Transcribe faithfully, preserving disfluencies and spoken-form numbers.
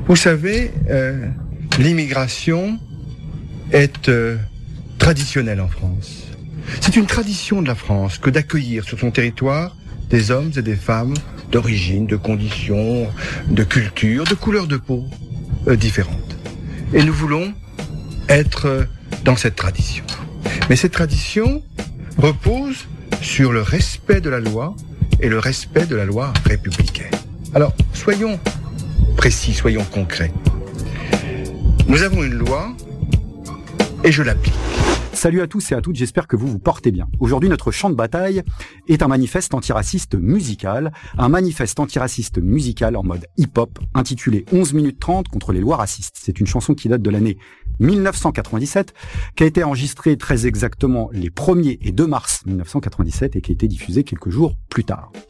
Vous savez, euh, l'immigration est euh, traditionnelle en France. C'est une tradition de la France que d'accueillir sur son territoire des hommes et des femmes d'origine, de conditions, de culture, de couleurs de peau euh, différentes. Et nous voulons être euh, dans cette tradition. Mais cette tradition repose sur le respect de la loi et le respect de la loi républicaine. Alors, soyons précis, soyons concrets. Nous avons une loi et je l'applique. Salut à tous et à toutes, j'espère que vous vous portez bien. Aujourd'hui, notre champ de bataille est un manifeste antiraciste musical, un manifeste antiraciste musical en mode hip-hop intitulé onze minutes trente contre les lois racistes. C'est une chanson qui date de l'année mille neuf cent quatre-vingt-dix-sept, qui a été enregistrée très exactement les premier et deux mars mille neuf cent quatre-vingt-dix-sept et qui a été diffusée quelques jours plus tard.